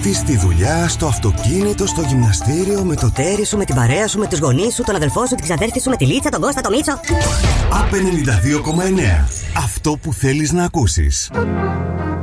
σπίτι, στη δουλειά, στο αυτοκίνητο, στο γυμναστήριο, με το τέρι σου, με την παρέα σου, με τους γονείς σου, τον αδελφό σου, την ξαδέρφη σου, με τη Λίτσα, τον Κώστα, τον Μίτσο. ΑΠ 92,9. Αυτό που θέλεις να ακούσεις.